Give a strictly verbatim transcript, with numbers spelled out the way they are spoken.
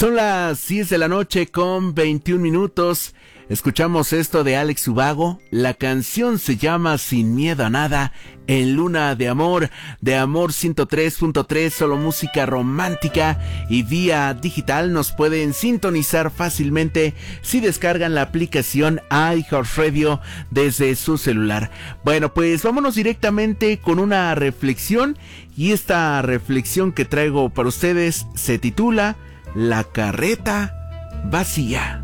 Son las diez de la noche con veintiún minutos. Escuchamos esto de Alex Ubago. La canción se llama Sin Miedo a Nada, en Luna de Amor, de Amor ciento tres punto tres, solo música romántica, y vía digital nos pueden sintonizar fácilmente si descargan la aplicación iHeartRadio desde su celular. Bueno, pues vámonos directamente con una reflexión, y esta reflexión que traigo para ustedes se titula La carreta vacía.